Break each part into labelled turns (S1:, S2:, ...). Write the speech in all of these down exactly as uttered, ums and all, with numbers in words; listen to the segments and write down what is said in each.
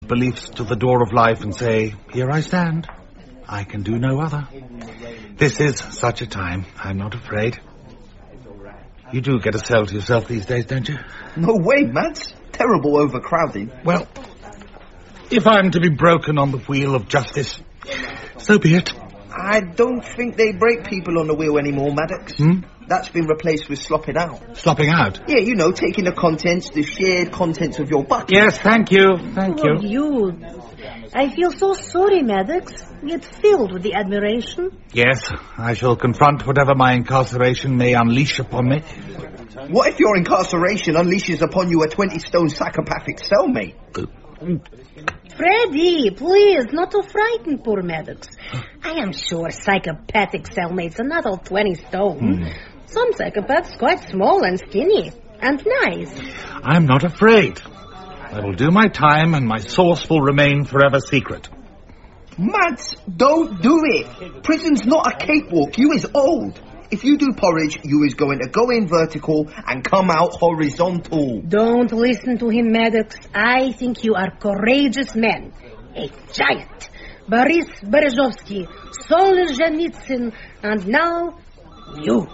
S1: beliefs to the door of life and say, here I stand. I can do no other. This is such a time. I'm not afraid. You do get a cell to yourself these days, don't you?
S2: No way, Mads. Terrible overcrowding.
S1: Well, if I'm to be broken on the wheel of justice, so be it.
S2: I don't think they break people on the wheel anymore, Maddox.
S1: Hmm?
S2: That's been replaced with slopping out.
S1: Slopping out?
S2: Yeah, you know, taking the contents, the shared contents of your bucket.
S1: Yes, thank you, thank
S3: Oh,
S1: you.
S3: you. I feel so sorry, Maddox. Yet filled with the admiration.
S1: Yes, I shall confront whatever my incarceration may unleash upon me.
S2: What if your incarceration unleashes upon you a twenty-stone psychopathic cellmate?
S3: Freddy, please, not to frighten poor Maddox. I am sure psychopathic cellmates are not all twenty stone. Hmm. Some psychopaths quite small and skinny. And nice.
S1: I'm not afraid. I will do my time and my source will remain forever secret.
S2: Mads, don't do it. Prison's not a cakewalk. You is old. If you do porridge, you is going to go in vertical and come out horizontal.
S3: Don't listen to him, Maddox. I think you are courageous men. A giant. Boris Berezovsky, Solzhenitsyn, and now you.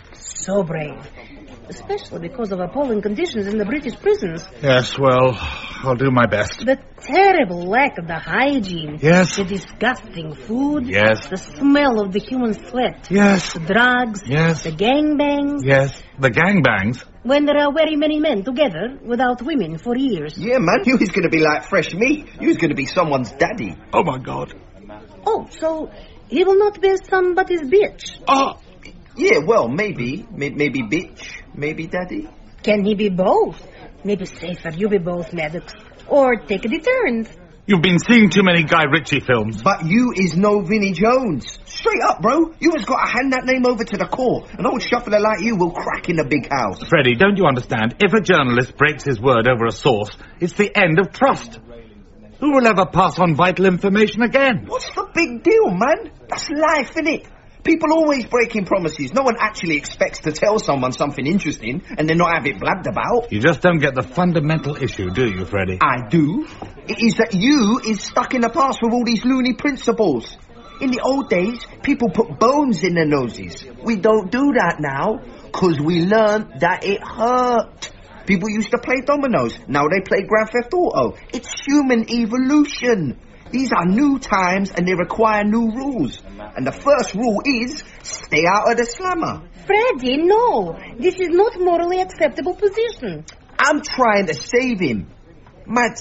S3: So brave. Especially because of appalling conditions in the British prisons.
S1: Yes, well, I'll do my best.
S3: The terrible lack of the hygiene.
S1: Yes.
S3: The disgusting food.
S1: Yes.
S3: The smell of the human sweat.
S1: Yes.
S3: The drugs.
S1: Yes.
S3: The gangbangs.
S1: Yes. The gangbangs.
S3: When there are very many men together without women for years.
S2: Yeah, man, you was going to be like fresh meat. You was going to be someone's daddy.
S1: Oh, my God.
S3: Oh, so he will not be somebody's bitch.
S1: Oh.
S2: Yeah, well, maybe. Maybe bitch. Maybe daddy.
S3: Can he be both? Maybe safer you be both, Maddox. Or take a deterrent.
S1: You've been seeing too many Guy Ritchie films.
S2: But you is no Vinnie Jones. Straight up, bro. You has got to hand that name over to the court. An old shuffler like you will crack in the big house.
S1: Freddie, don't you understand? If a journalist breaks his word over a source, it's the end of trust. Who will ever pass on vital information again?
S2: What's the big deal, man? That's life, innit? People always breaking promises. No one actually expects to tell someone something interesting and then not have it blabbed about.
S1: You just don't get the fundamental issue, do you, Freddie?
S2: I do. It is that you is stuck in the past with all these loony principles. In the old days, people put bones in their noses. We don't do that now, because we learned that it hurt. People used to play dominoes. Now they play Grand Theft Auto. It's human evolution. These are new times and they require new rules. And the first rule is, stay out of the slammer.
S3: Freddy, no. This is not morally acceptable position.
S2: I'm trying to save him. Mads,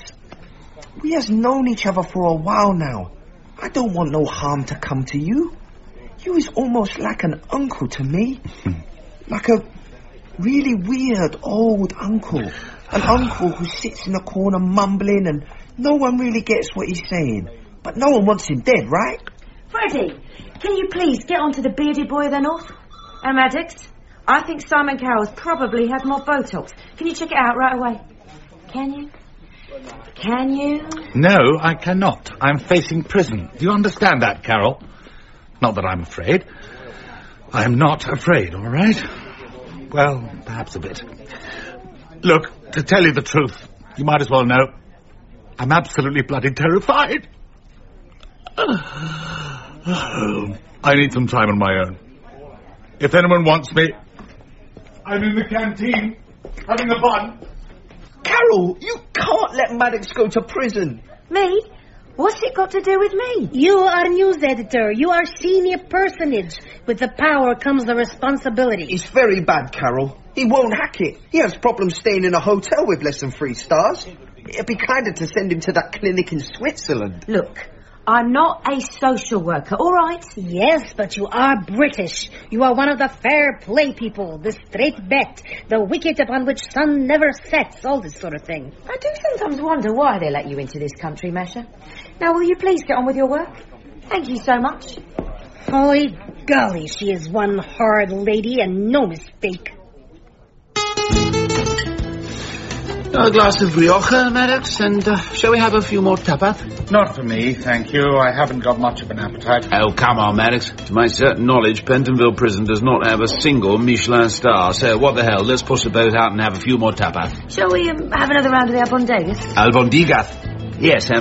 S2: we has known each other for a while now. I don't want no harm to come to you. You is almost like an uncle to me. Like a really weird old uncle. An uncle who sits in a corner mumbling and no one really gets what he's saying. But no one wants him dead, right?
S4: Freddie, can you please get onto the bearded boy then off? And Maddox, I think Simon Cowell's probably had more Botox. Can you check it out right away? Can you? Can you?
S1: No, I cannot. I'm facing prison. Do you understand that, Carol? Not that I'm afraid. I am not afraid, all right? Well, perhaps a bit. Look, to tell you the truth, you might as well know, I'm absolutely bloody terrified. I need some time on my own. If anyone wants me, I'm in the canteen, having a bun.
S2: Carol, you can't let Maddox go to prison.
S4: Me? What's it got to do with me?
S3: You are news editor. You are senior personage. With the power comes the responsibility.
S2: It's very bad, Carol. He won't hack it. He has problems staying in a hotel with less than three stars. It'd be kinder to send him to that clinic in Switzerland.
S4: Look, I'm not a social worker, all right?
S3: Yes, but you are British. You are one of the fair play people, the straight bet, the wicket upon which sun never sets, all this sort of thing.
S4: I do sometimes wonder why they let you into this country, Masha. Now, will you please get on with your work? Thank you so much.
S3: Holy golly, she is one hard lady and no mistake.
S5: A glass of Rioja, Maddox, and uh, shall we have a few more tapas?
S1: Not for me, thank you. I haven't got much of an appetite.
S5: Oh, come on, Maddox. To my certain knowledge, Pentonville Prison does not have a single Michelin star. So, what the hell? Let's push the boat out and have a few more tapas.
S4: Shall we um, have another round of the albondigas?
S5: Albondigas? Yes,